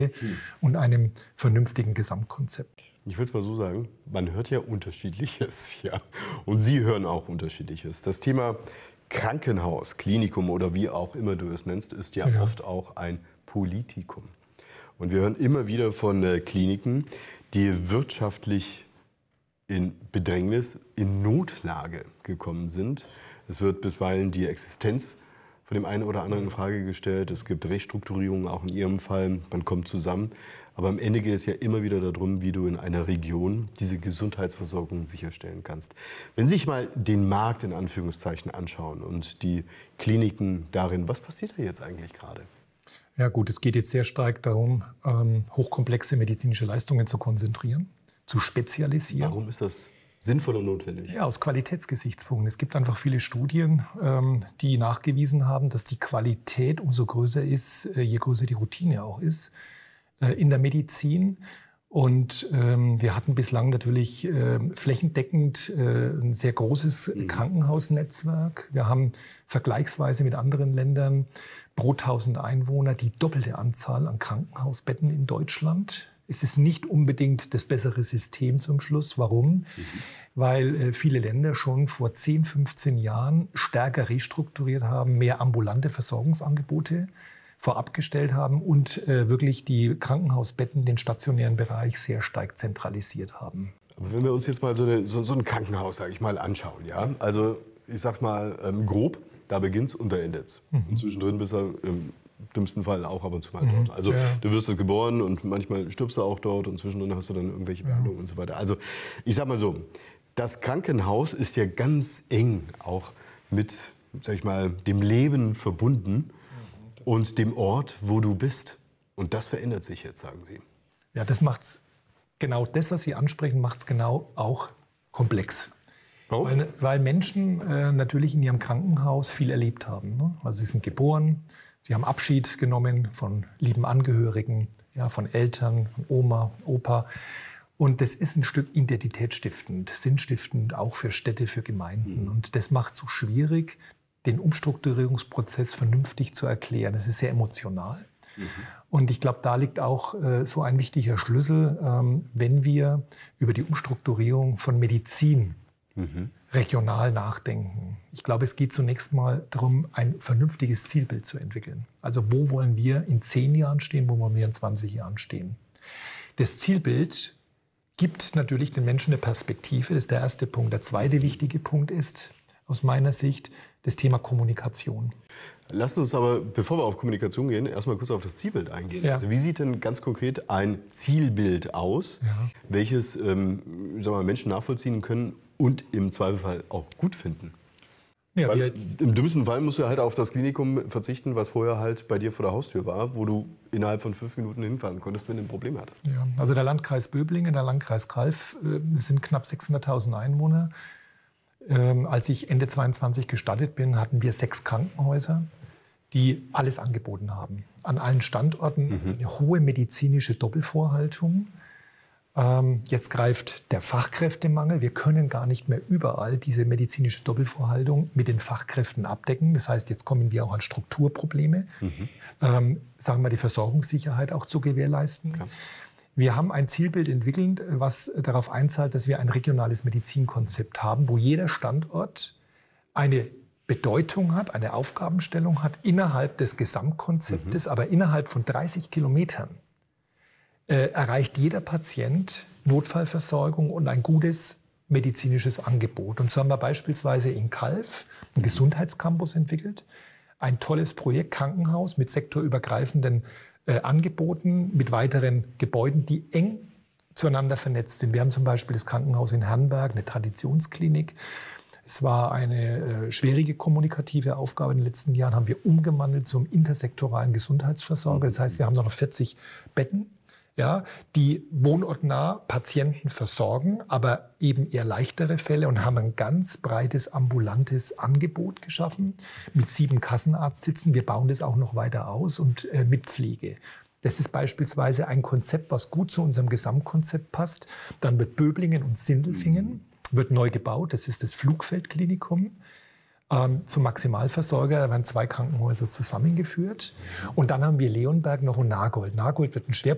und einem vernünftigen Gesamtkonzept. Ich will es mal so sagen, man hört ja Unterschiedliches, ja. Und Sie hören auch Unterschiedliches. Das Thema Krankenhaus, Klinikum oder wie auch immer du es nennst, ist ja oft auch ein Politikum. Und wir hören immer wieder von Kliniken, die wirtschaftlich in Bedrängnis, in Notlage gekommen sind. Es wird bisweilen die Existenz von dem einen oder anderen in Frage gestellt. Es gibt Restrukturierungen, auch in Ihrem Fall. Man kommt zusammen. Aber am Ende geht es ja immer wieder darum, wie du in einer Region diese Gesundheitsversorgung sicherstellen kannst. Wenn Sie sich mal den Markt in Anführungszeichen anschauen und die Kliniken darin, was passiert da jetzt eigentlich gerade? Ja gut, es geht jetzt sehr stark darum, hochkomplexe medizinische Leistungen zu konzentrieren, zu spezialisieren. Warum ist das sinnvoll und notwendig? Ja, aus Qualitätsgesichtspunkten. Es gibt einfach viele Studien, die nachgewiesen haben, dass die Qualität umso größer ist, je größer die Routine auch ist in der Medizin. Und wir hatten bislang natürlich flächendeckend ein sehr großes Krankenhausnetzwerk. Wir haben vergleichsweise mit anderen Ländern pro 1000 Einwohner die doppelte Anzahl an Krankenhausbetten in Deutschland. Es ist nicht unbedingt das bessere System zum Schluss. Warum? Weil viele Länder schon vor 10, 15 Jahren stärker restrukturiert haben, mehr ambulante Versorgungsangebote vorab gestellt haben und wirklich die Krankenhausbetten, den stationären Bereich sehr stark zentralisiert haben. Aber wenn wir uns jetzt mal so ein Krankenhaus, sage ich mal, anschauen, ja, also ich sag mal grob, da beginnt's und da endet's. Und zwischendrin bist du im dümmsten Fall auch ab und zu mal dort. Also du wirst dort geboren und manchmal stirbst du auch dort und zwischendrin hast du dann irgendwelche Behandlungen und so weiter. Also ich sag mal so, das Krankenhaus ist ja ganz eng auch mit, sag ich mal, dem Leben verbunden und dem Ort, wo du bist. Und das verändert sich jetzt, sagen Sie. Ja, das macht's, genau das, was Sie ansprechen, macht's genau auch komplex. Warum? Weil Menschen natürlich in ihrem Krankenhaus viel erlebt haben. Ne? Also sie sind geboren, sie haben Abschied genommen von lieben Angehörigen, ja, von Eltern, von Oma, Opa. Und das ist ein Stück identitätsstiftend, sinnstiftend, auch für Städte, für Gemeinden. Und das macht es so schwierig, den Umstrukturierungsprozess vernünftig zu erklären. Das ist sehr emotional. Und ich glaube, da liegt auch so ein wichtiger Schlüssel, wenn wir über die Umstrukturierung von Medizin regional nachdenken. Ich glaube, es geht zunächst mal darum, ein vernünftiges Zielbild zu entwickeln. Also wo wollen wir in 10 Jahren stehen, wo wollen wir in 20 Jahren stehen? Das Zielbild gibt natürlich den Menschen eine Perspektive. Das ist der erste Punkt. Der zweite wichtige Punkt ist aus meiner Sicht das Thema Kommunikation. Lassen uns aber, bevor wir auf Kommunikation gehen, erstmal kurz auf das Zielbild eingehen. Ja. Also wie sieht denn ganz konkret ein Zielbild aus, welches Menschen nachvollziehen können und im Zweifelsfall auch gut finden? Ja, weil im dümmsten Fall musst du halt auf das Klinikum verzichten, was vorher halt bei dir vor der Haustür war, wo du innerhalb von 5 Minuten hinfahren konntest, wenn du ein Problem hattest. Ja, also der Landkreis Böblingen, der Landkreis Calw, sind knapp 600.000 Einwohner. Als ich Ende 22 gestartet bin, hatten wir 6 Krankenhäuser, die alles angeboten haben. An allen Standorten eine hohe medizinische Doppelvorhaltung. Jetzt greift der Fachkräftemangel. Wir können gar nicht mehr überall diese medizinische Doppelvorhaltung mit den Fachkräften abdecken. Das heißt, jetzt kommen wir auch an Strukturprobleme, sagen wir die Versorgungssicherheit auch zu gewährleisten. Klar. Wir haben ein Zielbild entwickelt, was darauf einzahlt, dass wir ein regionales Medizinkonzept haben, wo jeder Standort eine Bedeutung hat, eine Aufgabenstellung hat innerhalb des Gesamtkonzeptes, aber innerhalb von 30 Kilometern erreicht jeder Patient Notfallversorgung und ein gutes medizinisches Angebot. Und so haben wir beispielsweise in Calw einen Gesundheitscampus entwickelt, ein tolles Projekt Krankenhaus mit sektorübergreifenden Angeboten, mit weiteren Gebäuden, die eng zueinander vernetzt sind. Wir haben zum Beispiel das Krankenhaus in Herrenberg, eine Traditionsklinik. Es war eine schwierige kommunikative Aufgabe. In den letzten Jahren haben wir umgewandelt zum intersektoralen Gesundheitsversorger. Das heißt, wir haben noch 40 Betten, ja, die wohnortnah Patienten versorgen, aber eben eher leichtere Fälle und haben ein ganz breites ambulantes Angebot geschaffen mit 7 Kassenarztsitzen. Wir bauen das auch noch weiter aus und mit Pflege. Das ist beispielsweise ein Konzept, was gut zu unserem Gesamtkonzept passt. Dann wird Böblingen und Sindelfingen wird neu gebaut. Das ist das Flugfeldklinikum. Zum Maximalversorger werden 2 Krankenhäuser zusammengeführt. Und dann haben wir Leonberg noch und Nagold. Nagold wird ein Schwerpunkt